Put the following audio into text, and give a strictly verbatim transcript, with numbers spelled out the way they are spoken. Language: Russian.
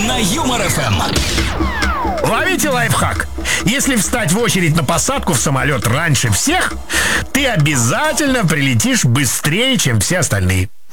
на Юмор эф эм. Ловите лайфхак. Если встать в очередь на посадку в самолет раньше всех, ты обязательно прилетишь быстрее, чем все остальные.